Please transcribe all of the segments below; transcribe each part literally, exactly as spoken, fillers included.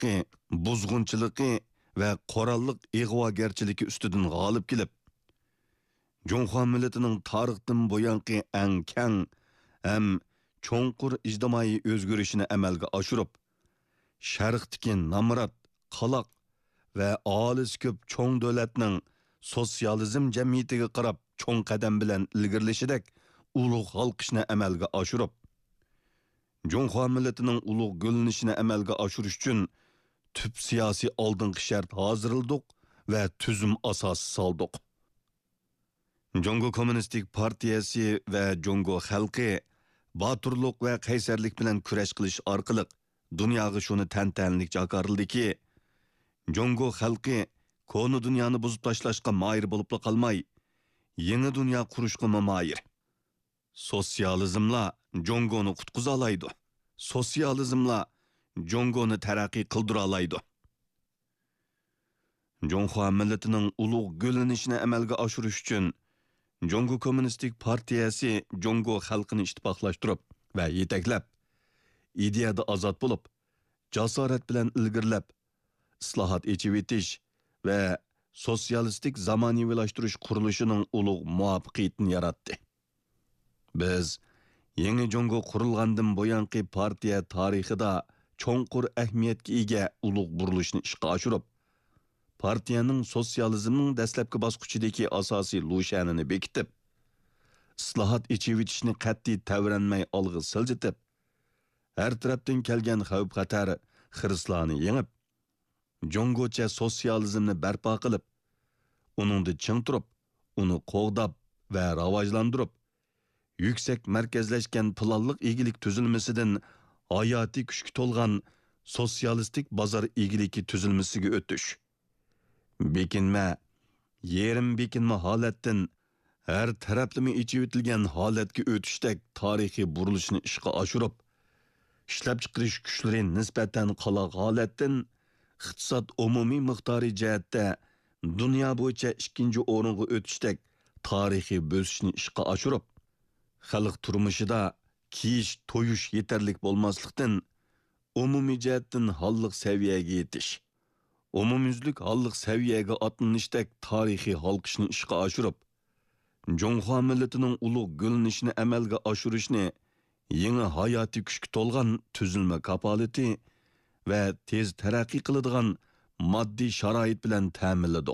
bosqinchiligi, buzg'unchiligi va qoralliq ig'vogarchiligi ustidan g'olib kelib, Jonxo millatining tarixdan bo'yanqi eng keng ham cho'nqur ijtimoiy o'zgarishini amalga oshirib, sharqdagi namrat, qaloq va olis ko'p cho'ng davlatning sotsializm jamiyatiga qarab cho'ng qadam bilan ilgirlashidek ulug' xalqishni amalga oshirib, Jonxo millatining ulug' gullanishini amalga oshirish uchun tüp siyosiy oldingi shart hozirladik va tuzum asosi soldik. Jongo Kommunistik Partiyasi va Jongo xalqi baturluq va qaysarlik bilan kurash qilish orqali dunyoga shuni tantanlik jakarildiki, Jongo xalqi konu dunyoni buzib tashlashga moyir bo'lib qolmay, yangi dunyo qurishga moyir. Sotsializmla Jongoni qutqiza oladi. Sotsializmla Jongoni taraqqiy qildira oladi. Jonxo millatining ulug' gullanishini amalga oshirish uchun Jongo Kommunistik Partiyasi Jongo xalqini ittifoqlashtirib va yetaklab, ideyada ozod bo'lib, jasorat bilan ilgirlab, islohot echib etish va sotsialistik zamoniylashtirish qurilishining ulug' muvaffaqiyatini yaratdi. Biz yangi Jongo qurilgandan bo'yanqi partiya tarixida cho'nqur ahamiyatga ega ulug' burilishni ishga oshirib, partiyaning sotsializmning dastlabki bosqichidagi asosiy lushanini bekitib, islohot echivitishni qat'iy tavranmay olg'i siljitib, har tarafdan kelgan xavf-xatar xirislarni yengib, Jongocha sotsializmni barpo qilib, uningda ching turib, uni qo'g'dab va rivojlantirib, yuksak markazlashgan planliq egilik tuzilmasidan hayoti kuchga to'lgan sotsialistik bozor egiligi tuzilmasiga o'tish. Bekinma, yerim bekinma holatdan har taraflama ichivitilgan holatga o'tishdek tarixiy burilishni ishga oshirib, ishlab chiqarish kuchlari nisbatan qaloq holatdan iqtisod umumiy miqdoriy jihatda dunyo bo'yicha ikkinchi o'ringa o'tishdek tarixiy bo'sishni ishga oshirib, xalq turmushida kiyish, to'yish yetarlik bo'lmaslikdan umumiy jihatdan holliq saviyaga yetish, umumyuzlik holliq saviyaga otlanishdek tarixiy halqishni ishga oshirib, Jonxo millatining ulug' gullanishini amalga oshirishni yangi hayoti kuchga to'lgan tuzilma kapolati va tez taraqqiy qiladigan moddiy sharoit bilan ta'minladik.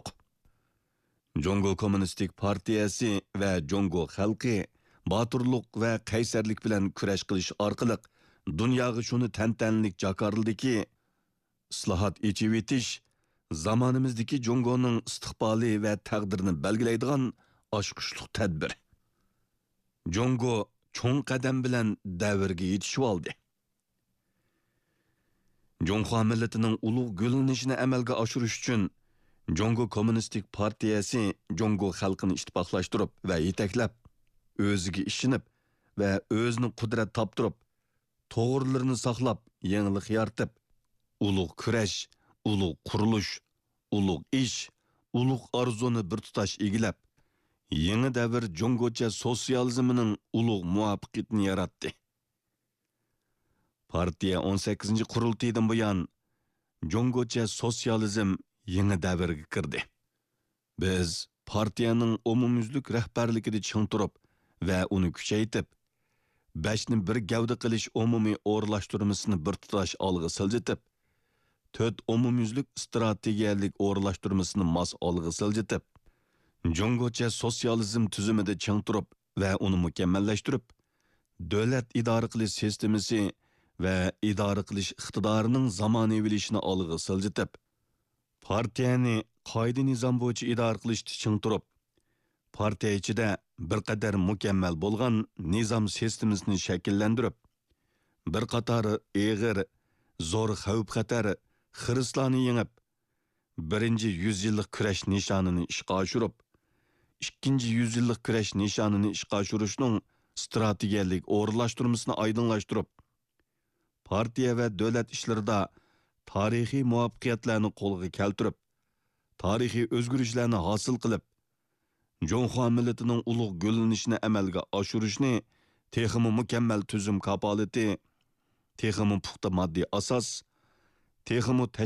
Jongo Kommunistik Partiyasi va Jongo xalqi baturluq va qaysarlik bilan kurash qilish orqali dunyoga shuni tantanlik jakarildiki, islohot echib etish zamonimizdagi Jongoning istiqboli va taqdirini belgilaydigan oshqushliq tadbir. Jongo cho'ng qadam bilan davrga yetishib oldi. Jonxo millatining ulug' gullanishini amalga oshirish uchun Jongo Kommunistik Partiyasi Jongo xalqini ittifoqlashtirib va yetaklab, o'ziga ishinib va o'zini qudrat toptirib, to'g'rilarini saqlab, yangilik yaratib, ulug' kurash, ulug' qurilish, ulug' ish, ulug' arzuni bir tutash egilab, yangi davr Jongocha sotsializmining ulug' muvaffaqiyatini yaratdi. Partiya o'n sakkizinchi qurultaydan buyon Jongocha sotsializm yangi davrga kirdi. Biz partiyaning umumyuzlik rahbarligida ching turib va uni kuchaytib, bashni bir gavda qilish umumiy o'rlashtirmasini bir tutash olg'i siljitib, to'rt umumyuzlik strategiyalik o'rlashtirmasini mos olg'i siljitib, Jongocha sotsializm tuzumida ching turib va uni mukammallashtirib, davlat idora qilish sistemasi va idora qilish iqtidorining zamonaviylashini olg'i siljitib, partiyani qoida nizom bo'yicha idora qilishni ching turib, partiya ichida bir qadar mukammal bo'lgan nizom sistemasini shakllantirib, bir qator eg'ir, zo'r xavf-xatar xirislarni yengib, birinchi yuz yillik kurash nishonini ishga oshirib, ikkinchi yuz yillik kurash nishonini ishga oshirishning strategiyalik o'rlashtirmasini oydinlashtirib, partiya va davlat ishlarida tarixiy muvaffaqiyatlarni qo'lga keltirib, tarixiy o'zgarishlarni hosil qilib, Jonxo millatining ulug' gullanishini amalga oshirishni texmi mukammal tuzum kapolati, texmi puxta moddiy asos, texmi